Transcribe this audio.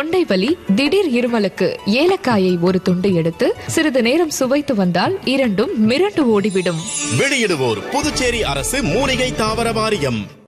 தொண்டை வலி, திடீர் இருமலுக்கு ஏலக்காயை ஒரு துண்டு எடுத்து சிறிது நேரம் சுவைத்து வந்தால் இரண்டும் மிரண்டு ஓடிவிடும். வெளியிடுவோர் புதுச்சேரி அரசு மூலிகை தாவர வாரியம்.